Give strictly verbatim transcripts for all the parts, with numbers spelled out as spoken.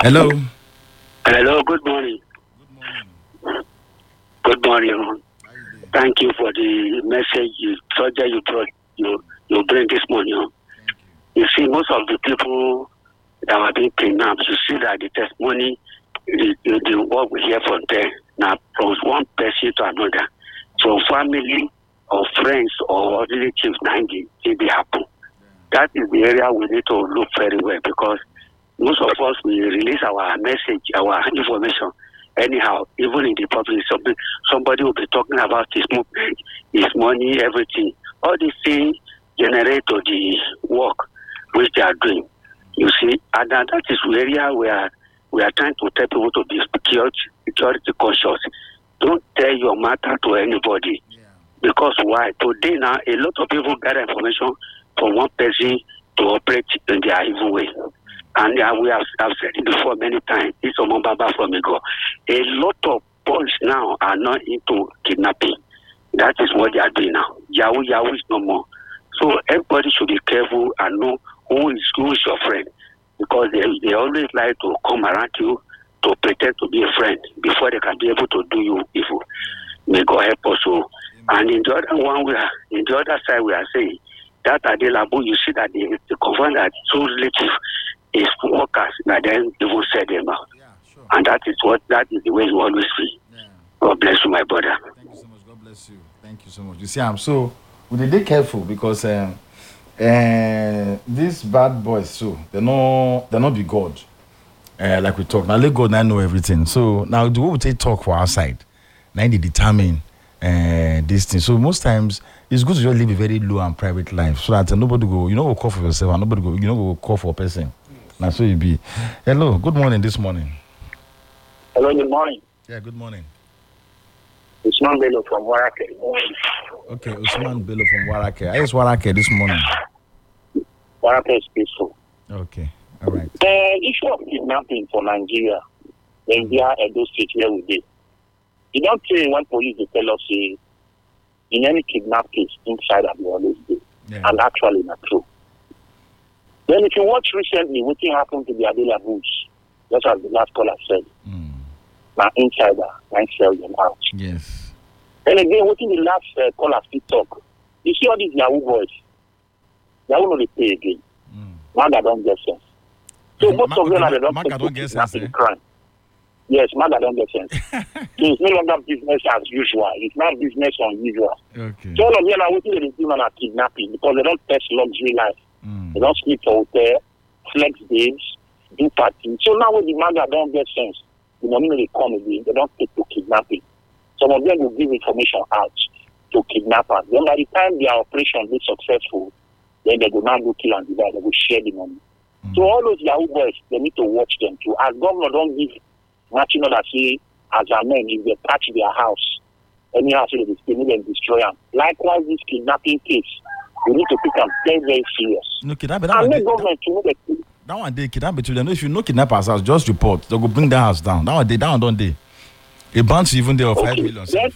Hello. Hello, good morning. Good morning. Good morning. How you doing? Thank you for the message you subject you brought you you bring this morning. Thank you. You see, most of the people that are being kidnapped, you see that the testimony, the, the, the what we hear from them now from one person to another, from family or friends or relatives, ninety it will happen. That is the area we need to look very well because most of us we release our message, our information anyhow, even in the public. Somebody, somebody will be talking about his movement, his money, everything. All these things generate to the work which they are doing. You see, and that is the area where we are trying to tell people to be security, security conscious. Don't tell your matter to anybody. Yeah. Because why? Today now, a lot of people get information from one person to operate in their evil way. And uh, we have, have said it before many times. It's a Baba from Ego. A lot of boys now are not into kidnapping. That is what they are doing now. Yahoo, Yahoo is no more. So everybody should be careful and know who is who is your friend, because they they always like to come around you to pretend to be a friend before they can be able to do you evil. May God help us all. And in the other one, we are in the other side, we are saying that Adelabu, you see that they, they confirm that two relative is workers that then even said them out. Yeah, sure. And that is what that is the way you always feel. Yeah. God bless you, my brother. Thank you so much. God bless you. Thank you so much. You see, I'm so we dey dey careful because um, uh, these bad boys, so they no they not be God. Uh, like we talk now, let God now know everything. So now the way we take talk for our side, now they determine uh, this thing. So most times it's good to just live a very low and private life so that uh, nobody go, you know, go call for yourself and nobody go, you know, go call for a person. Now so you be. Hello, good morning this morning. Hello, good morning. Yeah, good morning. It's not Bello from Warake. Okay, Usman Bello from Warake. I use Warake this morning. Warake is peaceful. Okay, all right. The issue of kidnapping for Nigeria, Nigeria, Edo State, where we did. You don't say when police they tell us, say, in any kidnap case, inside of the always do. Yeah. And actually not true. Then if you watch recently, what happened to the Adela Bush, just as the last caller said, Mm. now insider, and sell them out. Yes. And again, what in the last uh, caller still talk, you see all these Yahoo boys, Yahoo no they pay again. Mm. Maga don't get sense. So Okay, most Ma- of them okay, are they Ma- don't Maga take don't to get sense, kidnapping eh? crime. Yes, Maga don't get sense. So it's no longer business as usual. It's not business unusual. Okay. So all of them are waiting they do on kidnapping because they don't test luxury life. Mm. They don't sleep for hotel, flex days, do parties. So now when the Maga don't get sense, the money they come again, they don't take to kidnapping. Some of them will give information out to kidnappers. Then by the time their operation is successful, then they go now go kill and divide. They will share the money. Mm. So all those Yahoo boys, they need to watch them too. As governor don't give matching order say as a men, if they touch their house, any house they will still them destroy them. Likewise, this kidnapping case, we need to take them very, very serious. No, kidnapping, that And one, let they, government to know that that one day kidnapping too. They know if you know kidnappers house, just report. They go bring that house down. That one day, that one don't they. A bounce even there of five okay, million. then,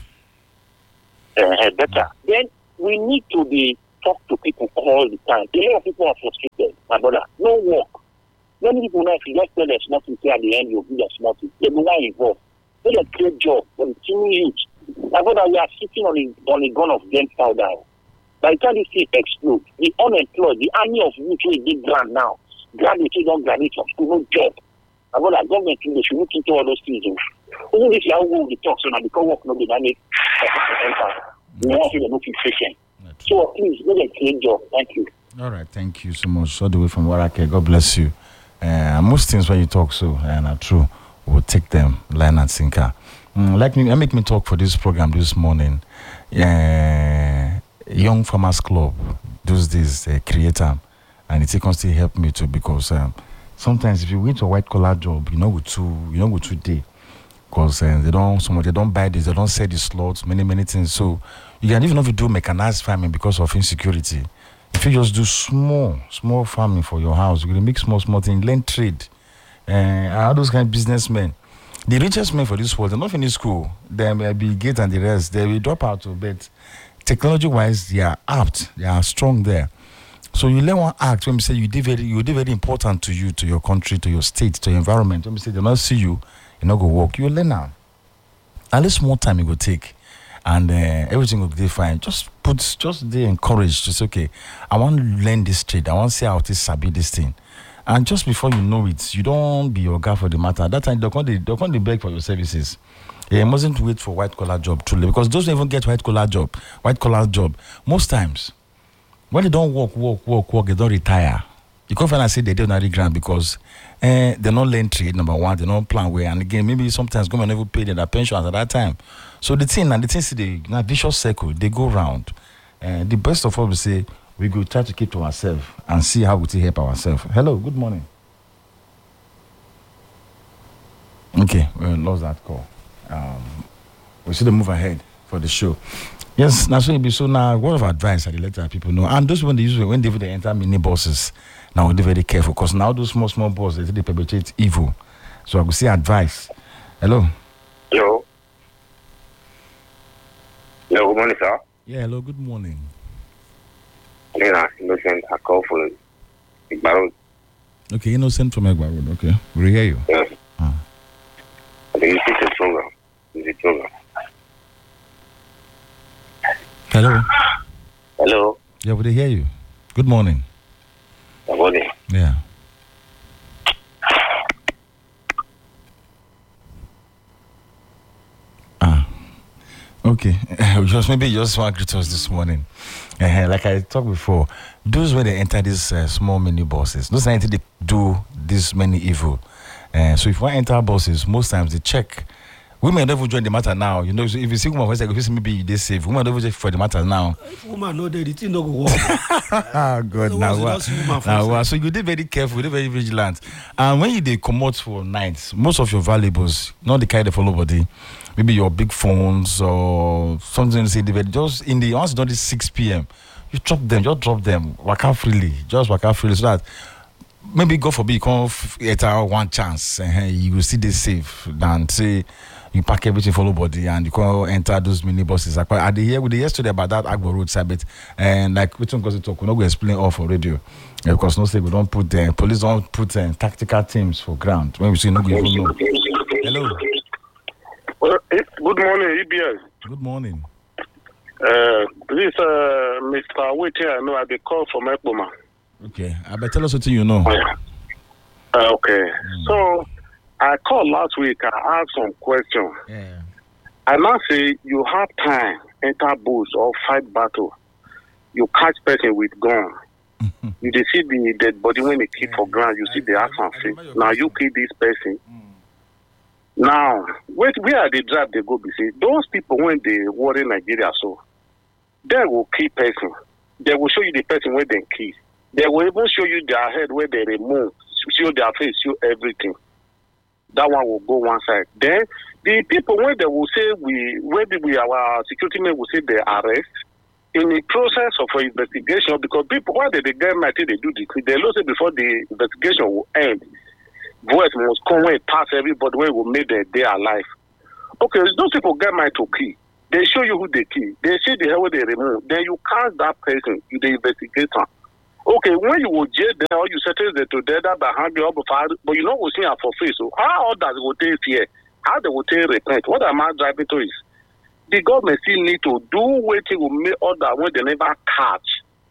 uh, better. Then we need to be talk to people all the time. A lot of people are frustrated, my brother. No work. Many people know if you just tell them nothing, say at the end you'll be there's nothing. They will not involved. They a great job for the team youth. My brother, we are sitting on a on a gun of gunpowder. By the time this thing explode, the unemployed, the army of youth will be grand now. Graduates who don't graduate from school, no job. My brother, government they should look into all those things. Even if you are going to talk so now because work no be that make enter. We want you to look efficient. So please do a great job. Thank you. All right, thank you so much. All the way from Warake. God bless you. Uh, most things when you talk so and are true, we'll take them line and sinker. Mm, like me, make me talk for this program this morning. Uh, Young Farmers Club, those days, uh, creator, and it can still help me too because um, sometimes if you went to a white collar job, you know, with two, you know, with two day, because uh, they don't, some they don't buy this, they don't sell the slots, many many things. So you can even if you do mechanized farming because of insecurity. If you just do small, small farming for your house, you're going to make small, small things, learn trade. Uh, all those kind of businessmen. The richest men for this world, they're not finish school. They may be Gates and the rest. They will drop out of bed. Technology-wise, they are apt. They are strong there. So you learn one act when we say you did very you did very important to you, to your country, to your state, to your environment. When we say they not see you, you not go work. You learn now. At least more time you go take, and uh, everything will be fine. Just put, just they encourage. Just okay. I want to learn this trade. I want to see how to sabi this thing. And just before you know it, you don't be your guy for the matter. At that time, they can't they can't beg for your services. Yeah, you mustn't wait for white collar job truly, because those don't even get white collar job. White collar job most times. When they don't work, work, work, work, they don't retire. You can't find and say they don't have grant because uh, they don't learn trade, number one, they don't plan well. And again, maybe sometimes government never pay their pensions at that time. So the thing, and the thing is, the now vicious circle, they go round. Uh, the best of all, we say, we go try to keep to ourselves and see how we can help ourselves. Hello, good morning. Okay, we lost that call. Um, we should move ahead for the show. Yes, now so it be so now. Word of advice I let our people know, and those when they usually when they, they enter mini buses, now they're very careful because now those small small buses they perpetrate evil. So I will say advice. Hello. Hello. Hello. Good morning, sir. Yeah. Hello. Good morning. Yeah, Innocent. I call for Egba Road. Okay, Innocent from Egba Road. Okay, we hear you. Yes. Uh. I think it's a program. It's a program. Hello. Hello. Yeah, we hear you. Good morning. Good morning. Yeah. Ah. Okay. just maybe you just want to greet us this morning. Uh, like I talked before, those when they enter these uh, small mini buses, those are they do this many evil. Uh, so if you want to enter buses, most times they check. Women never join the matter now. You know, if you see woman, like, if you see maybe they safe. Women never check for the matter now. If woman know that the thing don't go work. Ah, God, now what? Now what? So you did very careful, you did very vigilant. And when you they come out for nights, most of your valuables, not the kind of follow body, maybe your big phones or something. Say they just in the once done this six p.m. You drop them, just drop them, work out freely, just work out freely, so that. Maybe God forbid you can't get one chance and uh, you will see this safe than say you pack everything for nobody and you can't enter those mini buses. I did hear with the yesterday about that Agbo Road Sabbath and like which one goes to talk, we're not going to explain all for radio. Yeah, because no say we don't put the uh, police don't put uh, tactical teams for ground when we say no even know. Hello. Well, good morning, E B S. Good morning. Uh, this uh, Mister Wait here, I know I did call from Ekboma. Okay, I better tell us what you know. Uh, okay, mm. So I called last week. I asked some questions. Yeah. I now say you have time, enter bush or fight battle. You catch person with gun. You dey see the dead body when they keep yeah. for ground. You see I, the axe and face. Now you kill this person. Mm. Now, wait, where are they drive? They go be say those people when they war in Nigeria, so they will kill person. They will show you the person where they kill. They will even show you their head where they remove, show their face, show everything. That one will go one side. Then the people when they will say we, where we our security men will say they arrest in the process of investigation because people why they, they get mad they do this. They know say before the investigation will end, voice must come and pass everybody where will make their day alive. Okay, those people get mad to kill. They show you who they kill. They see the head where they remove. Then you catch that person, you the investigator. Okay, when you will jail them or you settle them together by hand, but you know we'll see her for free. So how others will take fear? How they will take repent? What am I driving to is the government still need to do what it will make others when they never catch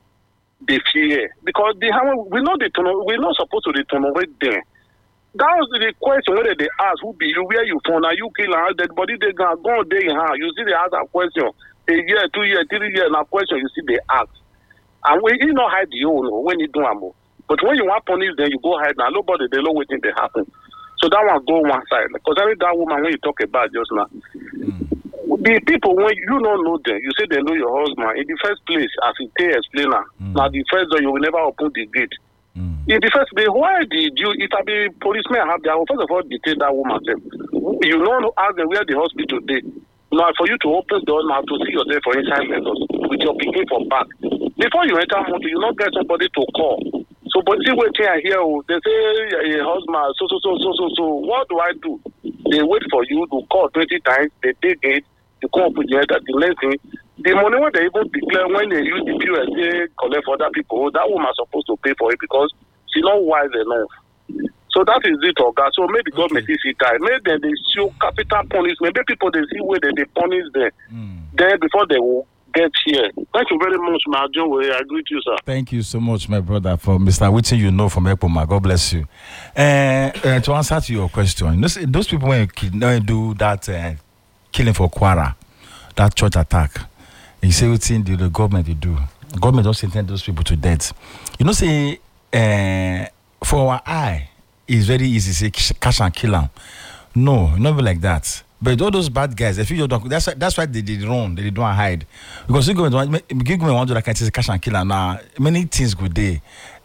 the fear. Because they have we know they we're not supposed to tolerate them. That was the question whether they ask who be you, where you from, are you killing her dead body they go go day in her. You see they ask that question. A year, two years, three years, now question you see they ask. And we you not hide you know, when you do ammo. But when you want punish then you go hide now. Nobody they know what thing they happen. So that one go one side. Because every that woman when you talk about just now. Mm. The people when you don't know them, you say they know your husband. In the first place, as it they explain now, mm. now the first door you will never open the gate. Mm. In the first place, why did you if I be policemen have their first of all detain that woman them? You don't ask them where the hospital they. Now for you to open the door now to see yourself for inside Lagos with your picking for back. Before you enter motor, you not get somebody to call. So but see wait here here, they say a husband, so so so so so so what do I do? They wait for you to call twenty times, they take it, you come up with the head at the next thing, the money when they even declare when they use the P O S they collect for other people, that woman supposed to pay for it because she's not wise enough. So that is it, Oga. So maybe Okay. government is it time. Maybe they show capital punishment. Maybe people they see where they, they punish them. Mm. Then before they will get here. Thank you very much, my John. I agree with you, sir. Thank you so much, my brother, for Mister Whitting, you know, from Ekpoma. God bless you. Uh, uh, to answer to your question, those, those people when you kill, do that uh, killing for Kwara, that church attack, you say what thing the government they do. Government don't sentence those people to death. You know, say uh, for our eye, it's very easy to say cash and kill them. No, not be like that. But all those bad guys, if you don't, that's why, that's why they did run, they don't hide. Because you go and give me one to that kind of cash and killer now. Many things good day,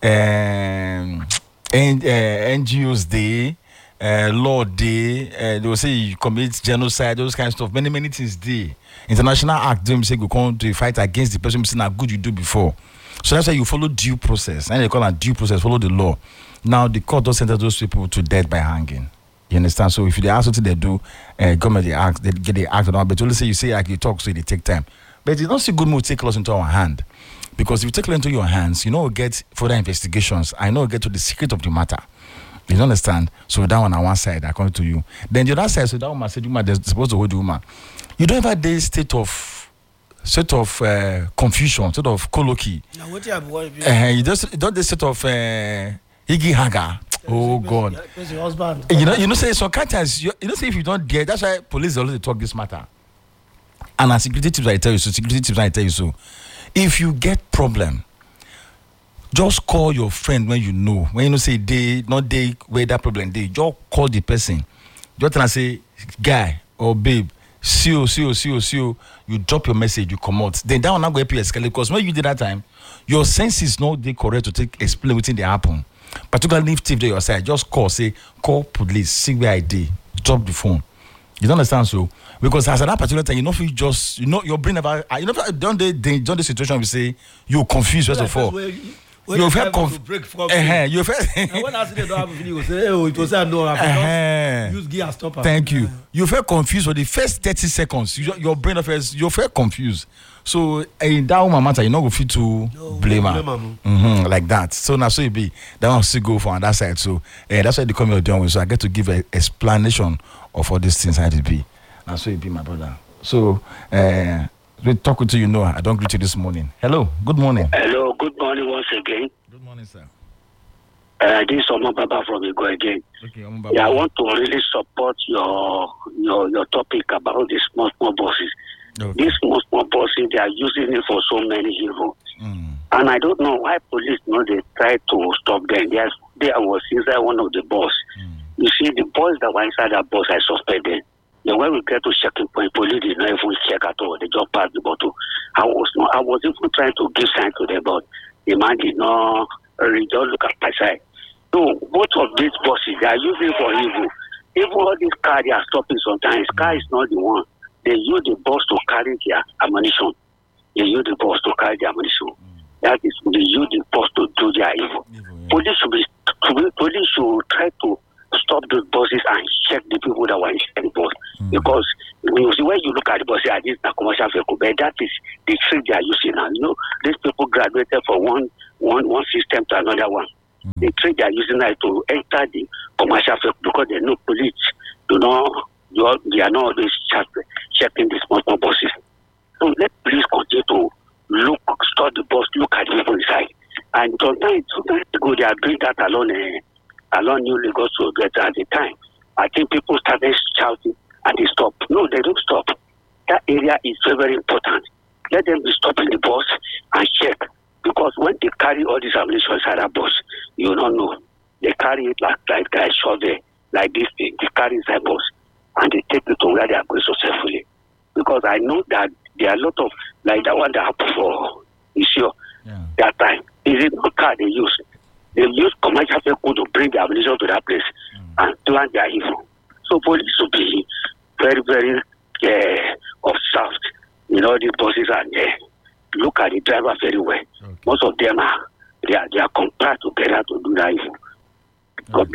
um, and uh, N G Os day, uh, law day. Uh, they will say you commit genocide, those kind of stuff. Many many things day. International act them say go come to fight against the person. Say now good you do before. So that's why you follow due process, and they call it due process. Follow the law. Now the court does sentence those people to death by hanging. You understand? So if they ask what they do, uh, government they ask, they get the act on. But only say you say like you talk, so they take time. But it's not so good move take laws into our hand, because if you take law into your hands, you know we'll get further investigations. I know we'll get to the secret of the matter. You understand? So that one on one side, according to you. Then the other side, so that woman said, "Woman, they're supposed to hold the woman." You don't have this state of sort of uh, confusion, sort of colloquy. Now, what you have worried about? Uh, you just you don't this sort of uh, Iggy Haga. Oh God! Your husband. You know, you know, say some sometimes you, you know, say if you don't get, that's why police always talk this matter. And as security tips, I tell you so. Security tips, I tell you so. If you get problem, just call your friend when you know. When you know, say they not they where that problem they. Just call the person. Just tell and say, guy or babe, see you, see you, see you, see you. You drop your message, you come out. Then that one not going to escalate because when you did that time, your senses not they correct to take explain what's in the happen. Particularly if they your side, just call, say, call police, see where I did, drop the phone. You don't understand so? Because as at that particular time, you know, if you just, you know, your brain never, you know, don't they, they don't the situation we say, you're confused first of all. You feel confused. Uh-huh. You feel. And when I see the door happen, you say, oh, it was a no, I use gear stopper. Thank you. You feel confused for the first thirty seconds. You, your brain affairs, you feel confused. So in that woman matter, you know, go fit to No, blame her blame mm-hmm, like that. So now, so it be that one still go for on that side. So uh, that's why they come here doing with. So I get to give an explanation of all these things how it be. Now so it be, my brother. So uh, we talking to you know. I don't greet you this morning. Hello, good morning. Hello, good morning once again. Good morning, sir. Uh, this is Omar Baba from Igo again. Okay, I'm Yeah, I want to really support your your your topic about the small small bosses. Okay. These small small bosses, they are using it for so many evil. Mm. And I don't know why police, you know, they try to stop them. They, are, they was inside one of the bus. Mm. You see, the boys that were inside that bus, I suspect them. Then when we get to checking point, police did not even check at all. They just passed the bottle. I was not, I was even trying to give sign to them, but the man did not uh, just look at my side. So both of these buses, they are using for evil. Even all these cars, they are stopping sometimes. Car is not the one. They use the bus to carry their ammunition. They use the bus to carry their ammunition. Mm. That is, they use the bus to do their evil. evil yeah. Police should be, police should try to stop those buses and check the people that were inside the bus. Mm. Because when you see when you look at the bus, yeah, this is a commercial vehicle, but that is the trick they are using now. You know, these people graduated from one one one system to another one. Mm. The trick they are using now to enter the commercial vehicle because they know police do not. They are not always check, checking the small, small buses. So let police continue to look, stop the bus, look at the people inside. And sometimes, sometimes ago, they are doing that along, uh, along New Lagos to get at the time. I think people started shouting and they stop. No, they don't stop. That area is very, very important. Let them be stopping the bus and check. Because when they carry all these ammunition inside that bus, you don't know. They carry it like, like guys shot there, like this thing. They carry inside bus. And they take it to where they are going successfully. Because I know that there are a lot of, like that one that happened for Isio yeah. that time. Is it not car they use? They use commercial vehicle to bring the ammunition to that place mm. and plan their evil. So police should be very, very uh, observed in all these buses and uh, look at the driver very well. Okay. Most of them are, they are, they are compared together to do that evil. God bless you.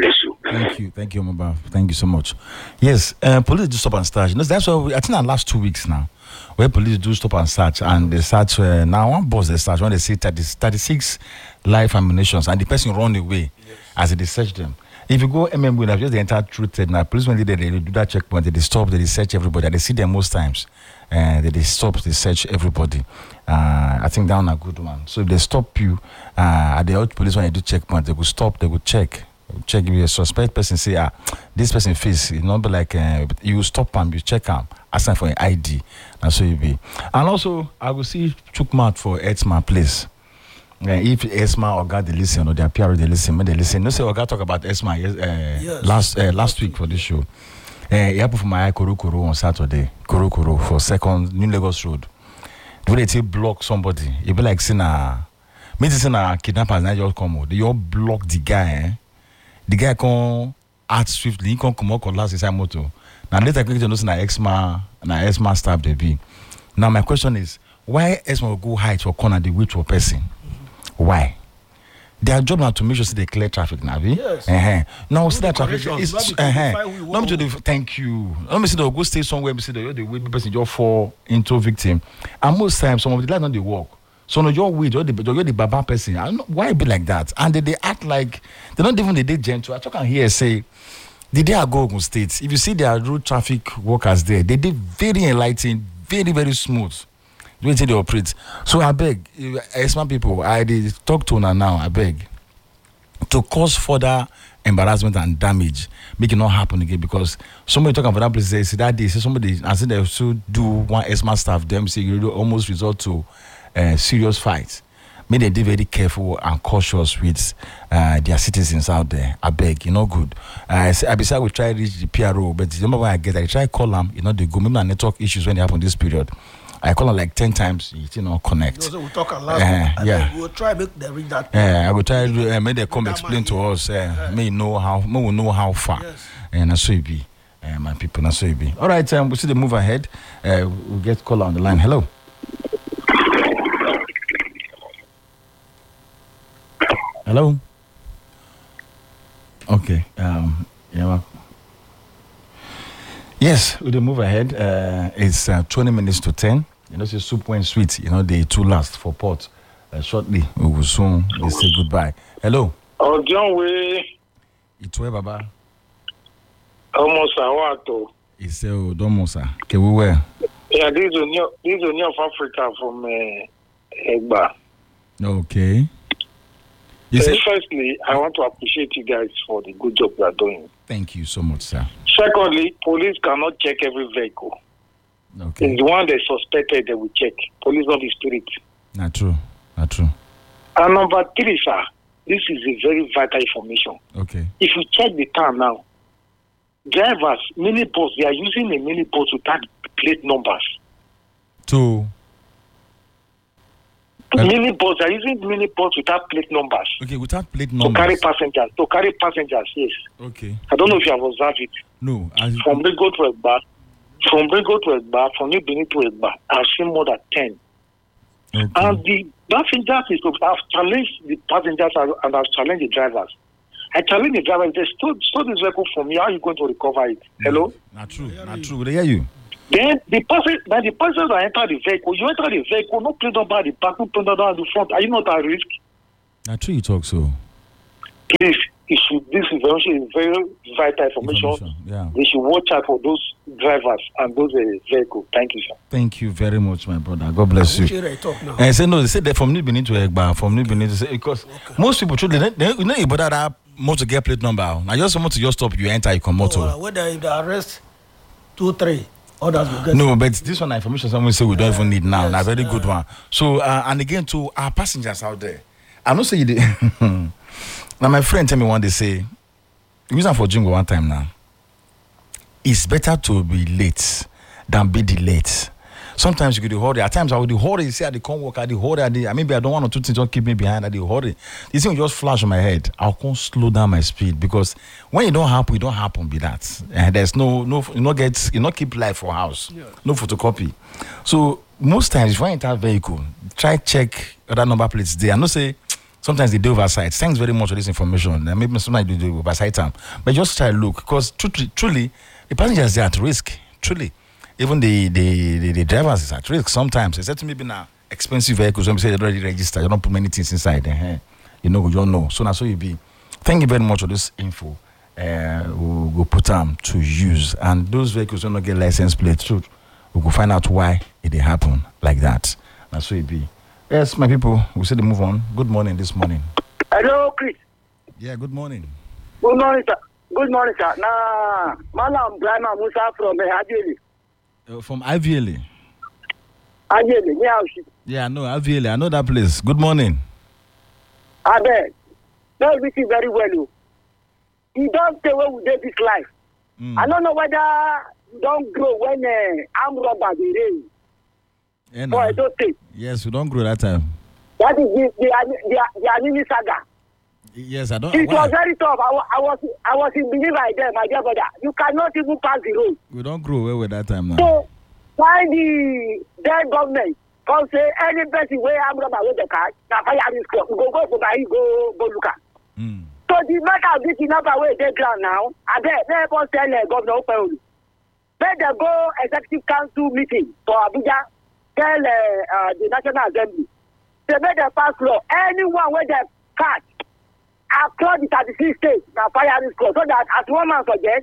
Thank you, thank you, Maba. Thank you so much. Yes, uh, police do stop and search. You know, that's why we, I think the last two weeks now, where police do stop and search, and they search. Uh, now one boss they search when they see thirty, thirty-six live ammunitions, and the person run away yes. as they search them. If you go M M W, just the entire truth. Now police when they, they, they do that checkpoint, they, they stop, they, they search everybody. They see them most times, and uh, they, they stop, they search everybody. Uh, I think that one a good one. So if they stop you uh, at the out police when they do checkpoint, they will stop, they will check. Check if you a suspect person say ah this person face it not be like uh, you stop him, you check him, ask him for an I D, and so you be. And also I will see chook mouth for Edsma place. Uh, if Esma or God they listen or their P R they listen, when they listen, no say Oga talk about Esma uh, yes. last uh, last week for this show. Uh, it happened for my eye Koro Koro on Saturday, Koro Koro for second New Lagos Road. When they take block somebody, it be like saying a me saying a kidnappers now just come out, they all block the guy. Eh? The guy can act swiftly, he can come out last inside motor. Now later I can know na Esma na Esma staff they be. Now my question is, why Esma will go hide for corner the wait for person? Mm-hmm. Why? Their job now to make sure they clear traffic now. Yes. Uh-huh. Now see that traffic is uh-huh. Let me do the thank you. Let me see the go stay somewhere. Me see the the way person just fall into victim. And most times some of the light not they work. So no, you're weird, you're the, you're the baba person. I don't know why it be like that. And they, they act like they don't even they did gentle. I can hear say the day I go Ogun State, if you see their road traffic workers there, they did very enlightened, very, very smooth. The way they operate. So I beg, Esma people, I did talk to her now, I beg, to cause further embarrassment and damage, make it not happen again, because somebody talking about that place, they say that day, say somebody, I said they should do one Esma staff, them say you almost resort to Uh, serious fights. May they be very careful and cautious with uh, their citizens out there. I beg, you know, good. Uh, I besides we try to reach the P R O, but the number one I get, I try to call them, you know, they go. Maybe network issues when they happen this period. I call them like ten times, you know, connect. You know, so we talk a lot. Uh, yeah. We'll try to make them read that. Yeah, uh, I will try to uh, make them come explain to us. Uh, yeah. May know how, may we know how far. Yes. And that's so it be, uh, my people. That's so it be. All right, um, we see the move ahead. Uh, we'll get caller on the line. Hello. Hello. Okay. Um. Yeah. Yes, we will move ahead. Uh, it's uh, twenty minutes to ten. You know, it's soup went sweet. You know, the two last for port. Uh, shortly, we will soon we say goodbye. Hello. Oh, John, we. It's where, Baba. Almost a while. It's a Domosa. Okay, we were. Yeah, this is Union. This is Union of Africa from uh, Egba. Okay. Uh, firstly, I want to appreciate you guys for the good job you are doing. Thank you so much, sir. Secondly, police cannot check every vehicle. Okay. It's the one they suspected they will check. Police of the spirit. Not true. Not true. And number three, sir, this is a very vital information. Okay. If you check the town now, drivers, minibus, they are using a minibus without plate numbers. Two. Minibus are using minibus without plate numbers. Okay, without plate numbers. To carry passengers. To carry passengers, yes. Okay. I don't know if you have observed it. No. I... From Bego to Egba, from Bego to Egba, from New Benin to Egba, I've seen more than ten. Okay. And the passengers is I've challenged the passengers and I've challenged the drivers. I challenge the drivers. They stole, stole this vehicle from you. How are you going to recover it? Hello? Not true. Not true. They hear you. Then the person, then the persons that enter the vehicle, you enter the vehicle, no plate number at the back, no plate number at the front. Are you not at risk? Not true. You talk so. Please, it should, this information is very vital information. information. Yeah. They should watch out for those drivers and those uh, vehicles. Thank you, sir. Thank you very much, my brother. God bless you. And I say no. They say they're from New Benin to Egba, from New Benin to say because okay. most people truly they, they, you know you better have more to get plate number. Now just want to just stop you enter you come out. Oh, well, whether if they arrest two three. Others will get no, but this one information someone say we don't even need now. Yes, a very uh, good one. So uh, and again to our passengers out there, I don't say you did. Now my friend tell me one day say, reason for jingle one time now. It's better to be late than be delayed. Sometimes you could hurry. At times I would hurry. Say I they can't work. I they hurry. I they, maybe I don't want to two things just keep me behind. I they hurry. This thing will just flash on my head. I can't slow down my speed because when it don't happen, it don't happen. Be that. And there's no no you not get you not keep life for house. Yeah. No photocopy. So most times if I enter a vehicle, try check other number plates there. I know say Sometimes they do oversight. Thanks very much for this information. And maybe sometimes they do oversight time. But just try to look, because truly, truly, the passengers are at risk. Truly. Even the, the, the, the drivers is at risk sometimes. Except maybe now expensive vehicles, when we say they're already registered, you don't put many things inside. Uh-huh. You know, you don't know. So now so you be. Thank you very much for this info. Uh, we'll, we'll put them to use. And those vehicles don't get license plate too. We will find out why it did happen like that. That's so it be. Yes, my people, we say the move on. Good morning this morning. Hello, Chris. Yeah, good morning. Good morning, sir. Good morning, sir. Nah, Malam Brahma Musa from uh, Ajeli. Uh, from Aviele. Ajeli, yeah. Yeah, I know Aviele. I know that place. Good morning. I bet. No, this is very well. You, you don't stay where we did this life. Mm. I don't know whether you don't grow when uh, I'm robber the rain. Yeah, no. I don't think. Yes, we don't grow that time. That is the the the, the Anini saga. Yes, I don't. It why? was very tough. I, I was I was in belief by them, my dear brother. You cannot even pass the road. We don't grow well with that time now. So why the dead government come say any person where I'm robber with the car, now fire this club. Go go for my go go look at. Mm. So the matter of this number where they ground now, I bet let us tell the governor open. Let them go executive council meeting for Abuja. Tell uh, uh, the National Assembly. They made them pass law. Anyone where they catch across the thirty-six states now fire this club. So that as one man suggests,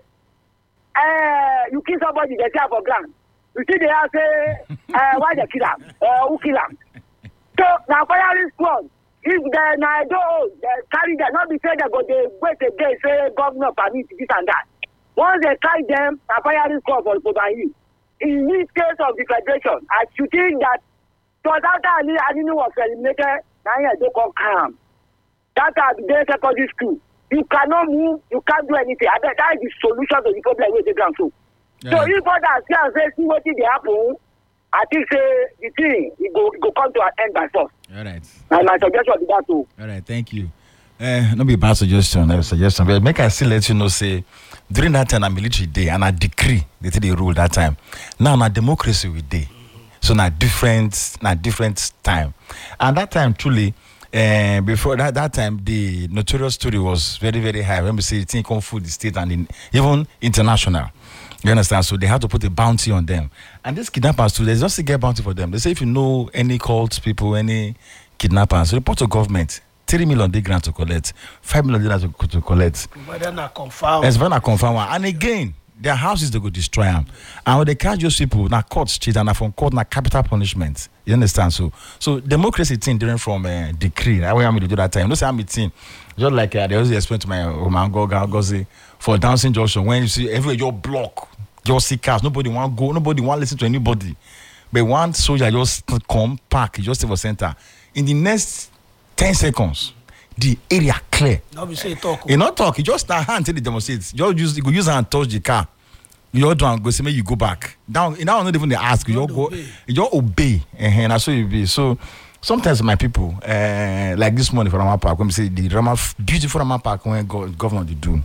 uh, you kill somebody they say for ground. You see they are say uh, why they kill him? Uh, who kill him? So now fire this club. If they now do they carry them, not be saying they go they wait again, say governor permit this and that. Once they carry them, now fire this club for Kobayi. In this case of the federation, I should think that so that I didn't was eliminated, now I don't come calm. That are the secondary school. You cannot move, you can't do anything. I bet that is the solution to the problem with the ground. So, yeah. So if others can say, see what did happen, I think say the thing it go it go come to an end by force. All right. And my suggestion is that too. All right, thank you. Uh, not be a bad suggestion, a suggestion. But make I still let you know, say, during that time, a military day, and a decree, they did the rule that time. Now, na democracy we day. So, na different, na different time. And that time, truly, uh, before that, that time, the notorious story was very, very high. When we say it come food the state and in, even international. You understand? So, they had to put a bounty on them. And these kidnappers, too, they just get bounty for them. They say if you know any cult people, any kidnappers, report to government. Three million they grant to collect, five million they to, to collect. But then I confirm. It's when I confirm one. And again, their houses they go destroy them. And when they catch those people, now court street and from court now capital punishment. You understand? So, so democracy thing different from uh, decree. I want me to do that time. No say I'm meeting. Just like uh, they always explain to my Roman Gozi for dancing junction when you see everywhere your block, your see cars, nobody want go, nobody want listen to anybody. But one soldier just come park, just stay for center. In the next ten seconds, the area clear. Now we say talk. You not talk. You just stand hand till the demonstrate. You use you go use hand touch the car. You all don't go say make you go back. Now now not even they ask you. You go. Obey. You obey. And that's what you be. So sometimes my people, uh, like this morning for Rama Park, when we say the Rama beautiful Rama Park when go, government they do,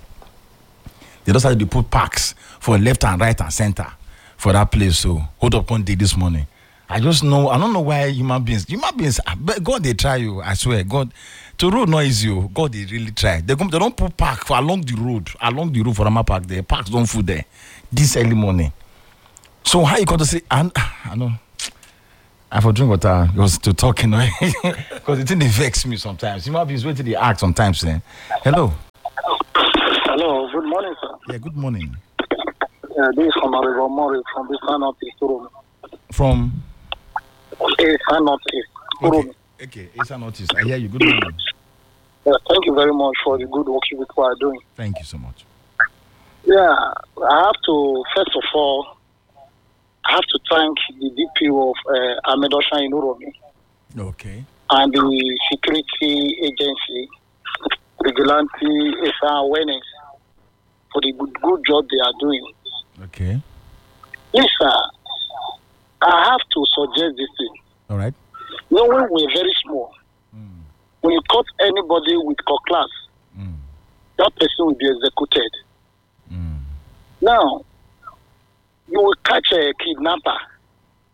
they just have to put parks for left and right and center for that place. So hold up one day this morning. I just know, I don't know why human beings, human beings, but God, they try you, I swear. God, to road not easy, you. God, they really try. They, come, they don't put park for along the road, along the road for Rama Park, the parks don't food there this early morning. So, how you got to say, I, I know, I for drink water, because to talk, you know, because it didn't vex me sometimes. Human beings wait till they act sometimes. Eh? Hello. Hello, good morning, sir. Yeah, good morning. Yeah, this is from Oliver Mori from the Sun Northeast. From? Eastern Northeast. Okay, okay, Eastern Northeast. I hear you. Good morning. Yeah, thank you very much for the good work you people are doing. Thank you so much. Yeah, I have to, first of all, I have to thank the D P O of uh, Ahmed Oshan in Uromi. Okay. And the security agency, Vigilante Awareness, for the good, good job they are doing. Okay. Yes, sir. I have to suggest this thing. All right. You know, when we're very small, mm. when you caught anybody with cutlass, mm. that person will be executed. Mm. Now, you will catch a kidnapper